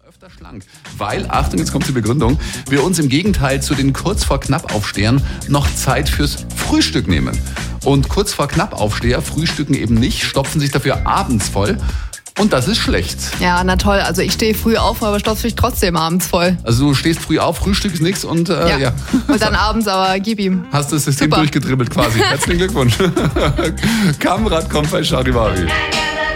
Öfter schlank, weil, Achtung, jetzt kommt die Begründung, wir uns im Gegenteil zu den kurz vor knapp Aufstehern noch Zeit fürs Frühstück nehmen. Und kurz vor knapp Aufsteher frühstücken eben nicht, stopfen sich dafür abends voll. Und das ist schlecht. Ja, na toll. Also ich stehe früh auf, aber stopfe mich trotzdem abends voll. Also du stehst früh auf, Frühstück ist nichts und ja. Und dann abends aber gib ihm. Hast das System Super. durchgedribbelt quasi. Herzlichen Glückwunsch. Kamrat kommt bei Charivari.